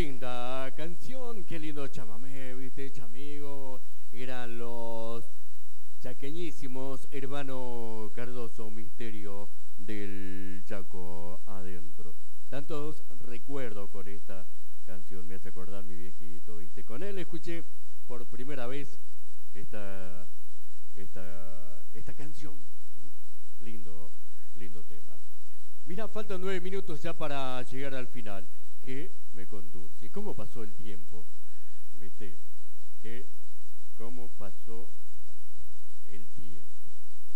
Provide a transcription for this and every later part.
linda canción, qué lindo chamamé, viste, chamigo. Eran los chaqueñísimos hermano Cardoso, Misterio del Chaco adentro. Tantos recuerdos con esta canción, me hace acordar mi viejito, viste. Con él escuché por primera vez esta, esta canción. Lindo, lindo tema. Mira, faltan 9 minutos ya para llegar al final. Que me conturce. ¿Cómo pasó el tiempo? ¿Viste? Que cómo pasó el tiempo.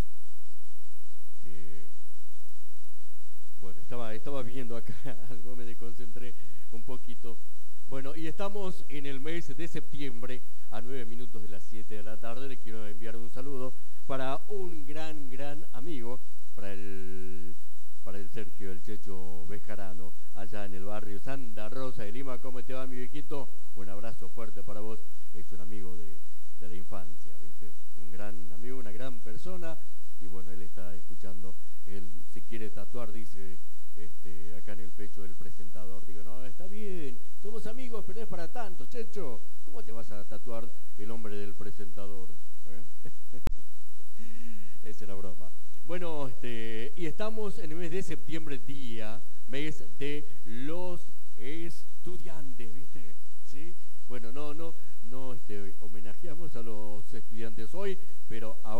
Que bueno, estaba viendo acá algo, me desconcentré un poquito. Bueno, y estamos en el mes de septiembre, a 9 minutos de las 7 de la tarde. Le quiero enviar un saludo para un gran amigo, para el Sergio, el Checho Bejarano, allá en el barrio Santa Rosa de Lima. ¿Cómo te va, mi viejito? Un abrazo fuerte para vos. Es un amigo de la infancia, ¿viste? Un gran amigo, una gran persona. Y bueno, él está escuchando. Él se quiere tatuar, dice, acá en el pecho del presentador. Digo, no, está bien, somos amigos, pero no es para tanto, Checho. ¿Cómo te vas a tatuar el hombre del presentador? Esa es la broma. Bueno, y estamos en el mes de septiembre, mes de los estudiantes, ¿viste? ¿Sí? Bueno, no homenajeamos a los estudiantes hoy, pero ahora